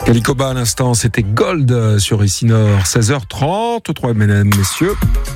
Calicoba à l'instant, c'était Gold sur Ici Nord, 16h33, mesdames, messieurs.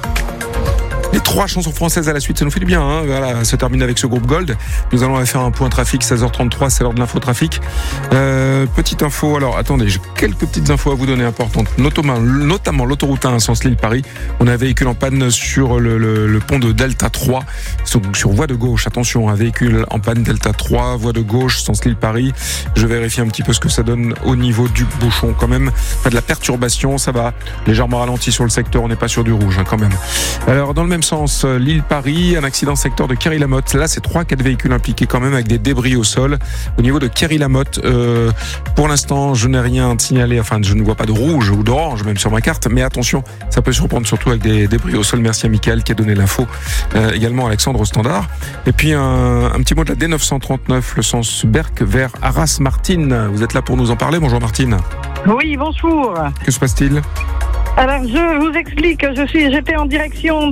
Les 3 chansons françaises à la suite, ça nous fait du bien, hein. Voilà, ça se termine avec ce groupe Gold. Nous allons faire un point trafic, 16h33, c'est l'heure de l'infotrafic. Petite info, alors attendez, j'ai quelques petites infos à vous donner importantes, notamment l'autoroute 1 sens Lille-Paris. On a un véhicule en panne sur le pont de Delta 3, sur voie de gauche. Attention, un véhicule en panne Delta 3, voie de gauche, sens Lille-Paris. Je vérifie un petit peu ce que ça donne au niveau du bouchon quand même. Pas de la perturbation, ça va légèrement ralenti sur le secteur, on n'est pas sur du rouge, hein, quand même. Alors, dans le même sens, Lille-Paris, un accident secteur de Kerry-la-Motte. Là, c'est 3-4 véhicules impliqués quand même avec des débris au sol. Au niveau de Kerry-la-Motte, pour l'instant, je n'ai rien signalé. Enfin, je ne vois pas de rouge ou d'orange, même sur ma carte. Mais attention, ça peut surprendre surtout avec des débris au sol. Merci à Mickaël qui a donné l'info. Également Alexandre au standard. Et puis, un petit mot de la D939, le sens Berck vers Arras-Martine. Vous êtes là pour nous en parler. Bonjour Martine. Oui, bonjour. Que se passe-t-il ? Alors, je vous explique, j'étais en direction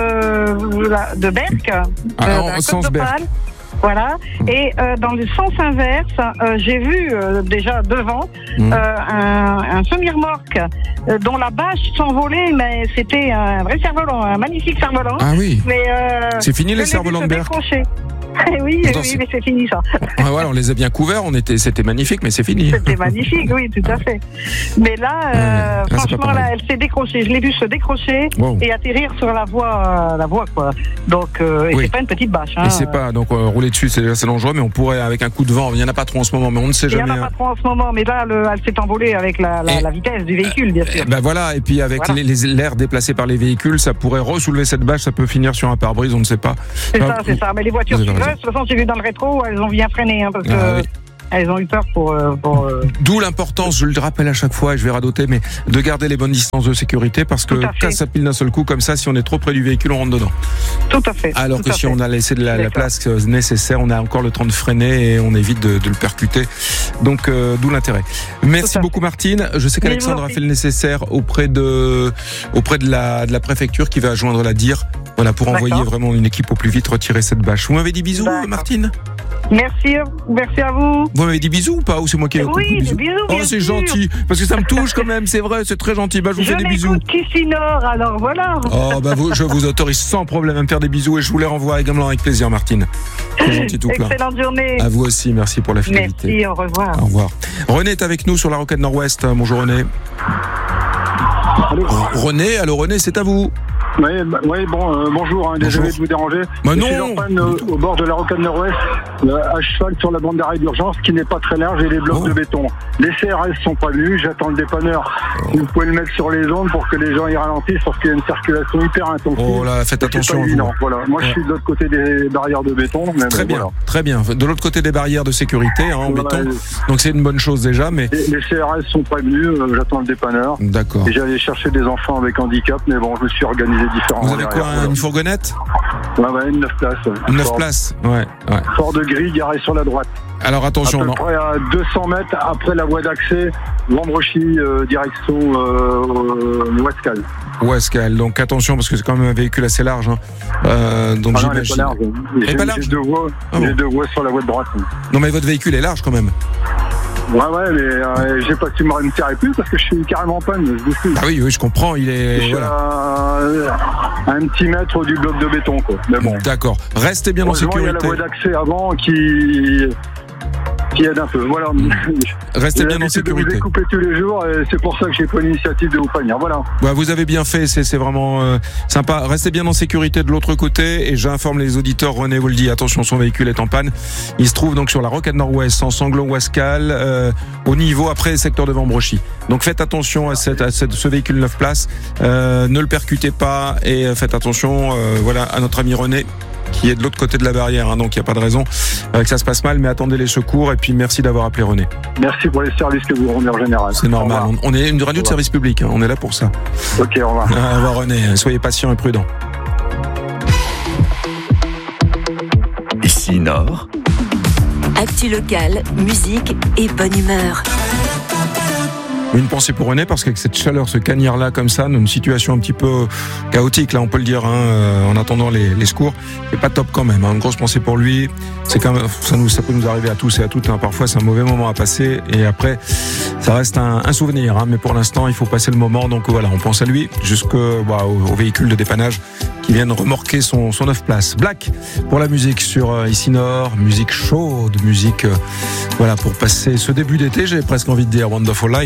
de Berck, en sens Berck. Voilà. Et dans le sens inverse, j'ai vu déjà devant un semi-remorque dont la bâche s'envolait, mais c'était un vrai cerf-volant, un magnifique cerf-volant. Ah oui. Mais c'est fini les cerfs-volants de Berck. Oui, mais c'est fini ça. Ah ouais, on les a bien couverts, c'était magnifique, mais c'est fini. C'était magnifique, oui, tout à fait. Mais là, franchement, là, elle s'est décrochée. Je l'ai vue se décrocher et atterrir sur la voie, quoi. Donc, et c'est pas une petite bâche. Hein. Et c'est pas, donc rouler dessus, c'est dangereux, mais on pourrait, avec un coup de vent, il n'y en a pas trop en ce moment, mais on ne sait jamais. Il n'y en a pas trop en ce moment, mais là, elle s'est envolée avec la vitesse du véhicule, bien sûr. Ben voilà, et puis avec l'air déplacé par les véhicules, ça pourrait ressoulever cette bâche, ça peut finir sur un pare-brise, on ne sait pas. C'est ça. Mais les voitures qui de toute façon, j'ai vu dans le rétro, elles ont bien freiné, hein, parce que elles ont eu peur pour D'où l'importance, je le rappelle à chaque fois, et je vais radoter, mais de garder les bonnes distances de sécurité, parce que quand ça pile d'un seul coup, comme ça, si on est trop près du véhicule, on rentre dedans. Tout à fait. Alors que si on a laissé la place nécessaire, on a encore le temps de freiner et on évite de le percuter. Donc, d'où l'intérêt. Merci beaucoup Martine. Je sais qu'Alexandre a fait le nécessaire auprès de la préfecture qui va joindre la DIR. Voilà, pour envoyer vraiment une équipe au plus vite retirer cette bâche. Vous m'avez dit bisous, Martine ? Merci à vous. Vous m'avez dit bisous ou pas ? Ou c'est moi qui ai dit bisous. Oh, c'est gentil, parce que ça me touche quand même, c'est vrai, c'est très gentil. Bah, je vous fais des bisous. Je n'écoute qu'ici Nord, alors voilà. Oh, bah, je vous autorise sans problème à me faire des bisous et je vous les renvoie également avec plaisir, Martine. C'est gentil tout plein. Excellente journée. À vous aussi, merci pour la fidélité. Merci, au revoir. Au revoir. René est avec nous sur la Rocade Nord-Ouest. Bonjour René. Allô. René, c'est à vous. Bonjour, désolé de vous déranger. Non. Je suis en panne au bord de la Rocade Nord-Ouest, à cheval sur la bande d'arrêt d'urgence qui n'est pas très large et les blocs de béton. Les CRS sont pas venus, j'attends le dépanneur. Vous pouvez le mettre sur les ondes pour que les gens y ralentissent parce qu'il y a une circulation hyper intensive. Oh là, faites attention à vous. Voilà. Moi je suis de l'autre côté des barrières de béton. Très bien. De l'autre côté des barrières de sécurité en béton. Donc c'est une bonne chose déjà. Mais les CRS sont pas venus, j'attends le dépanneur. D'accord. Et j'allais chercher des enfants avec handicap, mais bon, je me suis organisé différemment. Vous avez quoi, une fourgonnette ? Une 9 places. 9 places, ouais. Fort de grille garé sur la droite. Alors attention, à peu près à 200 mètres après la voie d'accès, Vambrochy, direction Ouescal. Ouescal, donc attention parce que c'est quand même un véhicule assez large. Donc j'imagine. J'ai pas large. J'ai deux voies sur la voie de droite. Non mais votre véhicule est large quand même. Ouais, mais j'ai pas su me tirer plus parce que je suis carrément en panne. Ah oui, je comprends, il est. Je suis à un petit mètre du bloc de béton, quoi. Mais bon. D'accord. Restez bien en sécurité. Il y a la voie d'accès avant qui aide un peu. Voilà. Restez bien en sécurité. Je vous ai coupé tous les jours et c'est pour ça que j'ai pris l'initiative de vous prévenir. Voilà. Vous avez bien fait, c'est vraiment sympa. Restez bien en sécurité de l'autre côté et j'informe les auditeurs, René vous le dit, attention, son véhicule est en panne. Il se trouve donc sur la Rocade Nord-Ouest, en Sanglot-Ouescal, au niveau après le secteur de Vambrochy. Donc faites attention à ce véhicule 9 places, ne le percutez pas et faites attention à notre ami René qui est de l'autre côté de la barrière, donc il n'y a pas de raison que ça se passe mal, mais attendez les secours et puis merci d'avoir appelé René. Merci pour les services que vous rendez en général. C'est normal, on est une radio de service public, on est là pour ça. Ok, au revoir. Au revoir René, soyez patient et prudent. Ici Nord. Actu local, musique et bonne humeur. Une pensée pour René, parce qu'avec cette chaleur, ce cagnard-là, comme ça, dans une situation un petit peu chaotique, là, on peut le dire, en attendant les secours, c'est pas top quand même. Une grosse pensée pour lui. C'est quand même, ça peut nous arriver à tous et à toutes. Parfois, c'est un mauvais moment à passer, et après, ça reste un souvenir. Mais pour l'instant, il faut passer le moment. Donc voilà, on pense à lui jusqu'au véhicule de dépannage qui viennent remorquer son 9 places. Black pour la musique sur Ici Nord, musique chaude, musique pour passer ce début d'été, j'ai presque envie de dire Wonderful Life.